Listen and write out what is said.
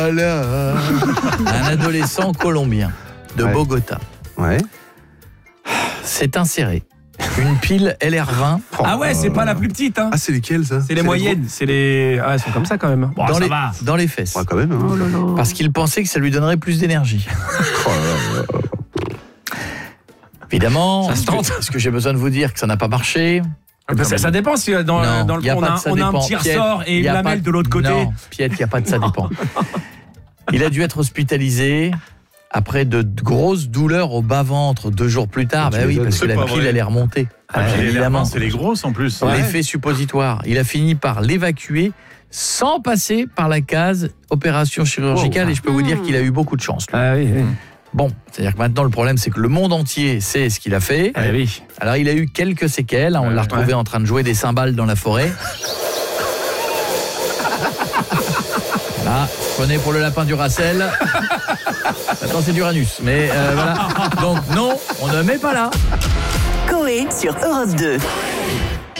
Un adolescent colombien de Bogota s'est inséré une pile LR20. Ah ouais, c'est pas la plus petite. Hein. Ah, c'est lesquelles ça? C'est les moyennes. C'est les. Ah, elles sont comme ça quand même. Bon, dans les fesses. Ouais, quand même. Hein. Parce qu'il pensait que ça lui donnerait plus d'énergie. Évidemment, est-ce que j'ai besoin de vous dire que ça n'a pas marché? Ça dépend si dans le fond, on a un petit ressort et une lamelle de l'autre côté. Non, Piette, il n'y a pas de ça dépend. Il a dû être hospitalisé après de grosses douleurs au bas-ventre 2 jours plus tard. Bah oui, parce que la pile, elle est remontée. Évidemment, c'est les grosses en plus. L'effet suppositoire. Il a fini par l'évacuer sans passer par la case opération chirurgicale et je peux vous dire qu'il a eu beaucoup de chance. Ah oui. Bon, c'est-à-dire que maintenant le problème c'est que le monde entier sait ce qu'il a fait. Ah oui. Alors il a eu quelques séquelles, on l'a retrouvé en train de jouer des cymbales dans la forêt. Là, prenez pour le lapin du Racel. Attends, c'est d'Uranus, mais voilà. Donc non, on ne met pas là. Coé sur Europe 2.